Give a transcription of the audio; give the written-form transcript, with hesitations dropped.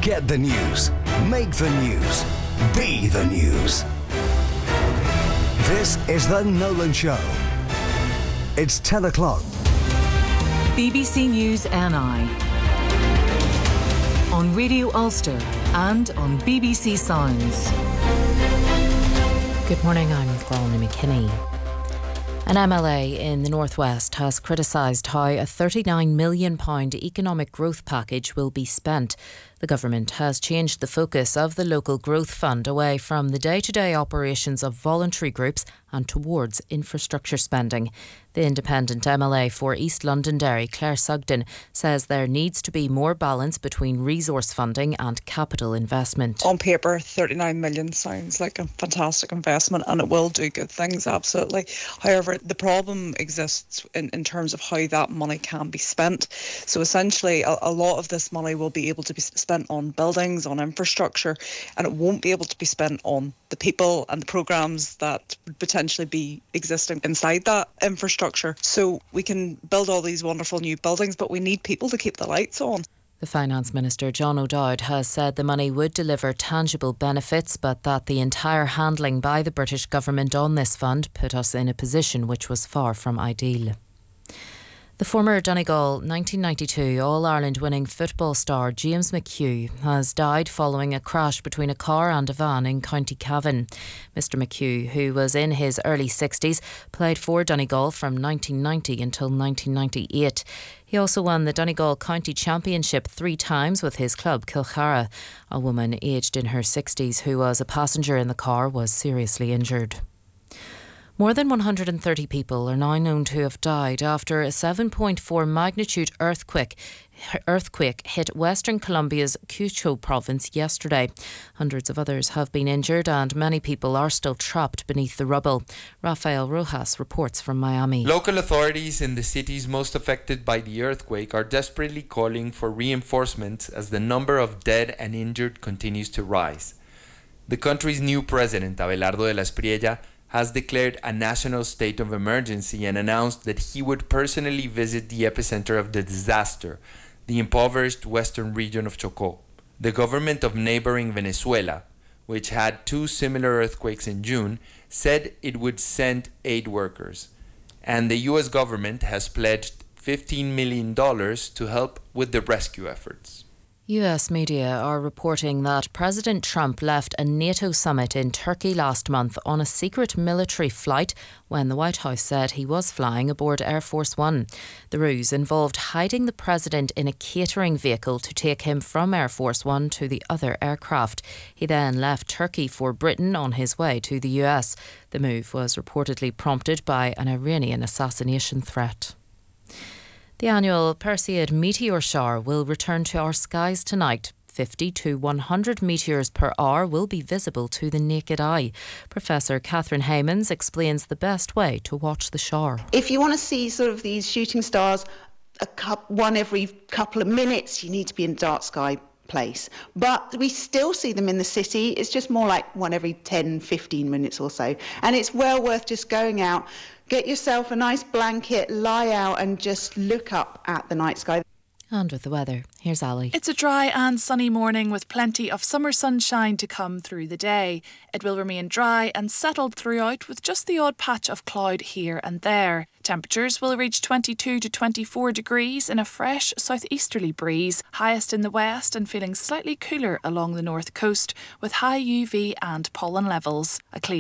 Get the news. Make the news. Be the news. This is The Nolan Show. It's 10 o'clock. BBC News NI. On Radio Ulster and on BBC Sounds. Good morning, I'm Gráinne McKinney. An MLA in the North West has criticised how a £39 million economic growth package will be spent. The government has changed the focus of the local growth fund away from the day-to-day operations of voluntary groups and towards infrastructure spending. The independent MLA for East Londonderry, Claire Sugden, says there needs to be more balance between resource funding and capital investment. On paper, 39 million sounds like a fantastic investment and it will do good things, absolutely. However, the problem exists in terms of how that money can be spent. So essentially, a lot of this money will be able to be spent on buildings, on infrastructure, and it won't be able to be spent on the people and the programmes that would potentially be existing inside that infrastructure. So we can build all these wonderful new buildings, but we need people to keep the lights on. The Finance Minister, John O'Dowd, has said the money would deliver tangible benefits, but that the entire handling by the British government on this fund put us in a position which was far from ideal. The former Donegal 1992 All-Ireland winning football star James McHugh has died following a crash between a car and a van in County Cavan. Mr McHugh, who was in his early 60s, played for Donegal from 1990 until 1998. He also won the Donegal County Championship 3 times with his club Kilcara. A woman aged in her 60s who was a passenger in the car was seriously injured. More than 130 people are now known to have died after a 7.4 magnitude earthquake hit Western Colombia's Cusco province yesterday. Hundreds of others have been injured and many people are still trapped beneath the rubble. Rafael Rojas reports from Miami. Local authorities in the cities most affected by the earthquake are desperately calling for reinforcements as the number of dead and injured continues to rise. The country's new president, Abelardo de la Espriella, has declared a national state of emergency and announced that he would personally visit the epicenter of the disaster, the impoverished western region of Chocó. The government of neighboring Venezuela, which had 2 similar earthquakes in June, said it would send aid workers. And the U.S. government has pledged $15 million to help with the rescue efforts. US media are reporting that President Trump left a NATO summit in Turkey last month on a secret military flight when the White House said he was flying aboard Air Force One. The ruse involved hiding the president in a catering vehicle to take him from Air Force One to the other aircraft. He then left Turkey for Britain on his way to the US. The move was reportedly prompted by an Iranian assassination threat. The annual Perseid meteor shower will return to our skies tonight. 50 to 100 meteors per hour will be visible to the naked eye. Professor Catherine Haymans explains the best way to watch the shower. If you want to see sort of these shooting stars, one every couple of minutes, you need to be in a dark sky place. But we still see them in the city. It's just more like one every 10, 15 minutes or so. And it's well worth just going out, get yourself a nice blanket, lie out and just look up at the night sky. And with the weather, here's Ali. It's a dry and sunny morning with plenty of summer sunshine to come through the day. It will remain dry and settled throughout with just the odd patch of cloud here and there. Temperatures will reach 22 to 24 degrees in a fresh southeasterly breeze, highest in the west and feeling slightly cooler along the north coast with high UV and pollen levels. A clear